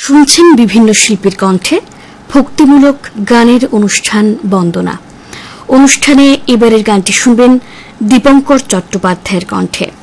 শুনছেন বিভিন্ন শিল্পীর কণ্ঠে ভক্তিমূলক গানের অনুষ্ঠান বন্দনা। অনুষ্ঠানে এবারের গানটি শুনবেন দীপঙ্কর চট্টোপাধ্যায়ের কণ্ঠে।